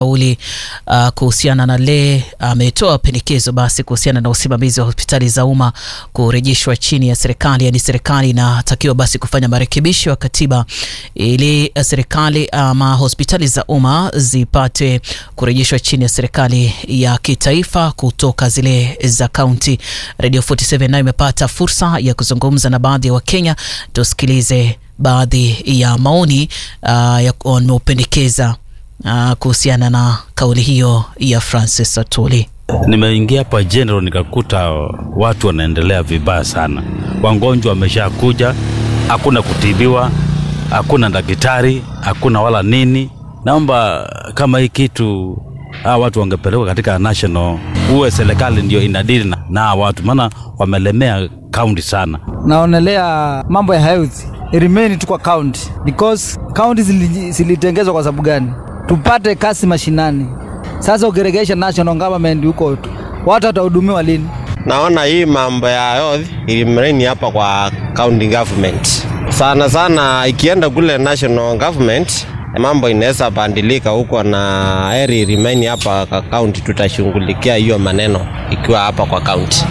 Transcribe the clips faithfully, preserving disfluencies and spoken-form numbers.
uli uh, kuhusiana na le ametoa uh, pendekezo basi kuhusiana na usimamizi wa hospitali za umma kurejeshwa chini ya serikali. Yani serikali inatakiwa basi kufanya marekebisho ya katiba ili serikali ama uh, hospitali za umma zipate kurejeshwa chini ya serikali ya kitaifa kutoka zile za county. Radio forty seven nayo imepata fursa ya kuzungumza na baadhi ya Wakenya. Tusikilize baadhi ya maoni uh, ya wanaopendekeza Uh, kuhusiana na kauli hiyo ya Francis Atuli. Nimeingia hapa general nikakuta watu wanaendelea vibaya sana. Wagonjwa wameshakuja, hakuna kutibiwa, hakuna daktari, hakuna wala nini. Naomba kama hii kitu hawa watu wangepelekwa katika national, uwe serikali ndio inadili na, na watu maana wamelemea county sana. Naonelea mambo ya health remain tu kwa county because county zilitengezwa kwa sababu gani? Tupate kasi mashinani. Sasa ukiregesha national government huko watu watahudumiwa lini? Naona hii mambo ya health ilimreni hapa kwa county government. Sana sana ikienda kule national government mambo inaweza bandilika huko, na heri remain hapa kwa county, tutashughulikia hiyo maneno ikiwa hapa kwa county.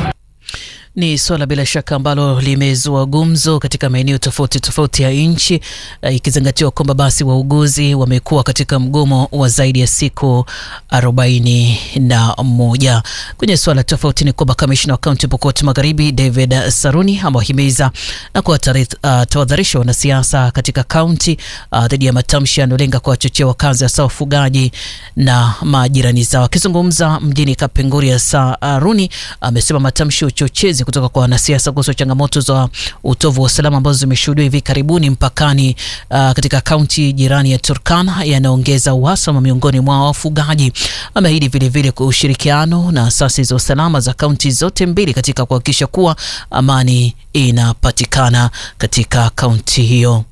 Ni swala bila shaka ambalo limezua gumzo katika maeneo tofauti tofauti ya nchi, uh, ikizingatiwa kwamba basi wauguzi wamekuwa katika mgomo wa zaidi ya siku arobaini na moja. Kwenye swala tofauti ni kwamba kamishna wa kaunti Pokot Magharibi David Saruni amewahimiza na kuwatahadharisha uh, wanasiasa katika kaunti uh, dhidi ya matamshi yanayolenga kuwachochea wakazi hasa wafugaji na majirani zao. Akizungumza mjini Kapenguria, Saruni amesema uh, matamshi uchochezi kutoka kwa wanasiasa kuhusu changamoto za utovu wa usalama ambazo zimeshuhudiwa hivi karibuni mpakani uh, katika kaunti jirani ya Turkana yanaongeza uhasama miongoni mwa wafugaji. Ameahidi vile vile kwa ushirikiano na asasi za usalama za kaunti zote mbili katika kuhakikisha kuwa amani inapatikana katika kaunti hiyo.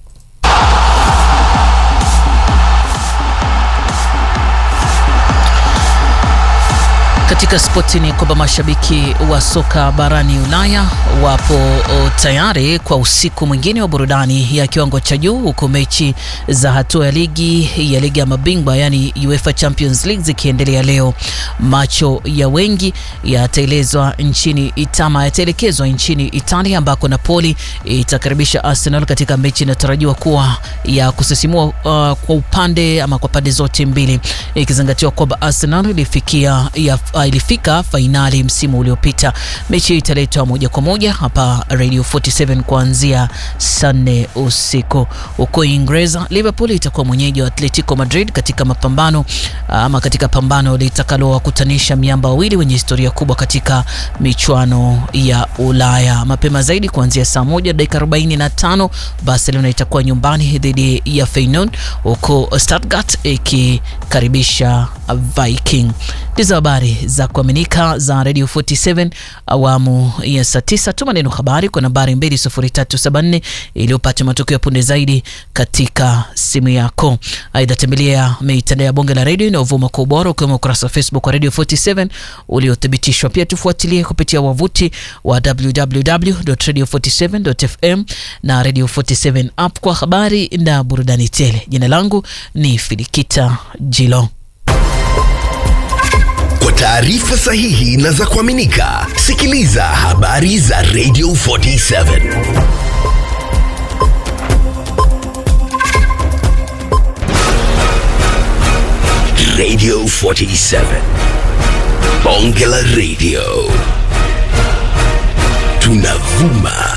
Katika spoti ni kwamba mashabiki wa soka barani Ulaya wapo tayari kwa usiku mwingine wa burudani ya kiwango cha juu, huko mechi za hatua ya ligi ya ligi ya mabingwa yani UEFA Champions League zikiendelea leo. Macho ya wengi yataelezwa nchini Itama yataelekezwa nchini Italia ambako Napoli itakaribisha Arsenal katika mechi inatarajiwa kuwa ya kusisimua uh, kwa upande ama kwa pande zote mbili, ikizingatiwa kwamba Arsenal ilifikia ya ilifika fainali msimu uliopita. Mechi italetwa moja kwa moja hapa Radio forty seven kuanzia saa nne usiku. Huko Uingereza, Liverpool itakuwa mwenyeji wa Atletico Madrid katika mapambano ama katika pambano litakalo wakutanisha miamba wawili wenye historia kubwa katika michuano ya Ulaya. Mapema zaidi kuanzia saa moja dakika arobaini na tano Barcelona itakuwa nyumbani dhidi ya Feyenoord, huko Stuttgart ikikaribisha Viking. Hizo habari za kuaminika za Radio forty seven awamu ya saa tisa. Tuma neno habari kwa nambari mbili sufuri tatu saba nne ili upate matokeo ya punde zaidi katika simu yako. Aidha, tembelea mitandao ya Bonge la Radio inayovuma kwa ubora ukiwemo ukurasa wa Facebook wa Radio forty seven uliothibitishwa. Pia tufuatilie kupitia wavuti wa w w w dot radio forty seven dot f m na Radio forty seven app kwa habari na burudani tele. Jina langu ni Filikita Jilo. Kwa taarifa sahihi na za kuaminika, sikiliza habari za Radio forty seven. Radio forty seven. Bonge la Radio. Tunavuma